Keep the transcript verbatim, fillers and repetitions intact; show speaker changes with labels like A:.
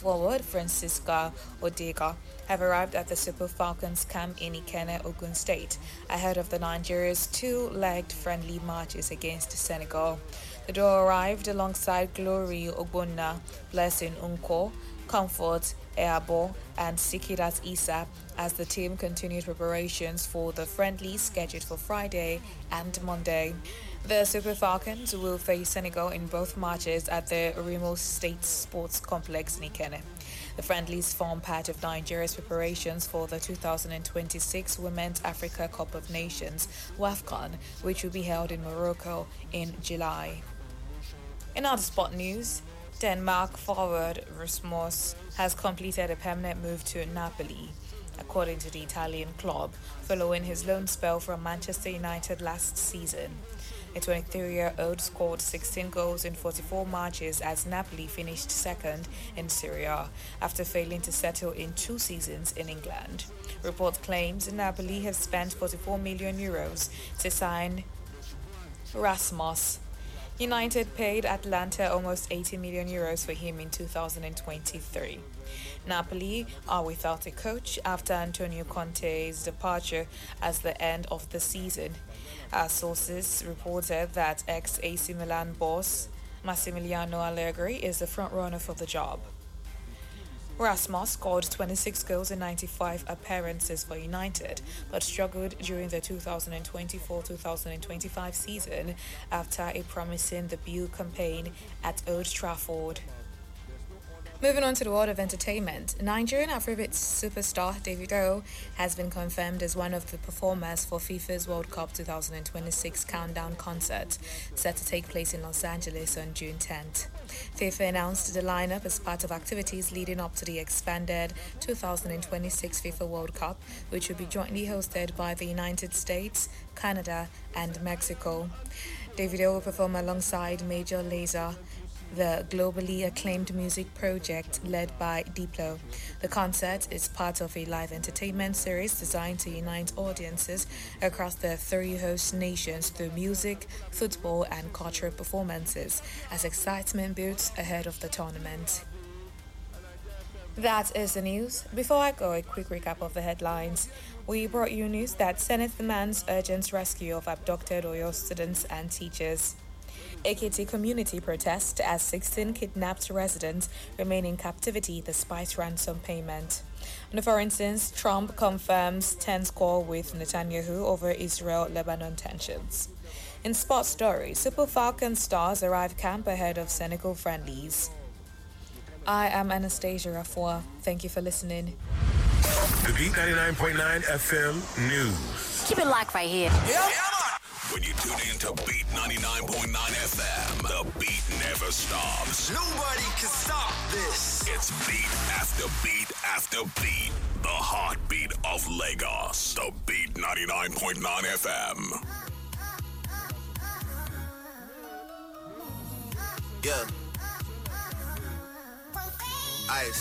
A: forward Francisca Odega have arrived at the Super Falcons camp in Ikenne, Ogun State, ahead of the Nigeria's two-legged friendly matches against Senegal. The duo arrived alongside Glory Ogbonna, Blessing Unko, Comfort Eabo, and Sikirat Isa as the team continued preparations for the friendly scheduled for Friday and Monday. The Super Falcons will face Senegal in both matches at the Remo State Sports Complex in Ikenne. The friendlies form part of Nigeria's preparations for the two thousand twenty-six Women's Africa Cup of Nations, WAFCON, which will be held in Morocco in July. In other sport news, Denmark forward Rasmus has completed a permanent move to Napoli, according to the Italian club, following his loan spell from Manchester United last season. The twenty-three-year-old scored sixteen goals in forty-four matches as Napoli finished second in Serie A after failing to settle in two seasons in England. Report claims Napoli have spent forty-four million euros to sign Rasmus. United paid Atlanta almost eighty million euros for him in two thousand twenty-three. Napoli are without a coach after Antonio Conte's departure at the end of the season. Our sources reported that ex-A C Milan boss Massimiliano Allegri is the front-runner for the job. Rasmus scored twenty-six goals in ninety-five appearances for United, but struggled during the two thousand twenty-four two thousand twenty-five season after a promising debut campaign at Old Trafford. Moving on to the world of entertainment, Nigerian Afrobeat superstar Davido has been confirmed as one of the performers for FIFA's World Cup twenty twenty-six countdown concert, set to take place in Los Angeles on June tenth. FIFA announced the lineup as part of activities leading up to the expanded two thousand twenty-six FIFA World Cup, which will be jointly hosted by the United States, Canada, and Mexico. Davido will perform alongside Major Lazer, the globally acclaimed music project led by Diplo. The concert is part of a live entertainment series designed to unite audiences across the three host nations through music, football, and cultural performances as excitement builds ahead of the tournament. That is the news. Before I go, a quick recap of the headlines. We brought you news that Senate demands urgent rescue of abducted Oyo students and teachers. A K T community protest as sixteen kidnapped residents remain in captivity despite ransom payment. And for instance, Trump confirms tense call with Netanyahu over Israel-Lebanon tensions. In sports stories, Super Falcons stars arrive camp ahead of Senegal friendlies. I am Anastasia Rafua. Thank you for listening.
B: The Beat ninety-nine point nine F M News.
C: Keep it locked right here.
B: Yeah. When you tune in to Beat ninety-nine point nine F M, the beat never stops.
D: Nobody can stop this.
B: It's beat after beat after beat. The heartbeat of Lagos. The Beat ninety-nine point nine F M.
D: Yeah. Ice.